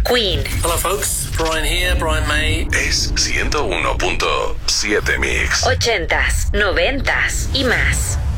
Queen. Hello folks, Brian here, Brian May. Es 101.7 Mix. 80s, 90s y más.